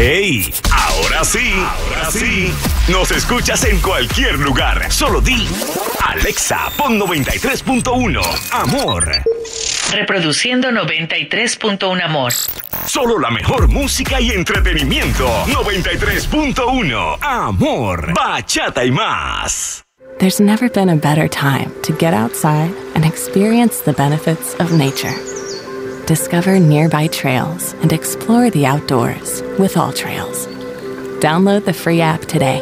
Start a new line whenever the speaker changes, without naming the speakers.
¡Hey! Ahora sí. Nos escuchas en cualquier lugar. Solo di Alexa, pon 93.1 Amor.
Reproduciendo 93.1 Amor.
Solo la mejor música y entretenimiento. 93.1 Amor. Bachata y más.
There's never been a better time to get outside and experience the benefits of nature. Discover nearby trails and explore the outdoors with All Trails. Download the free app today.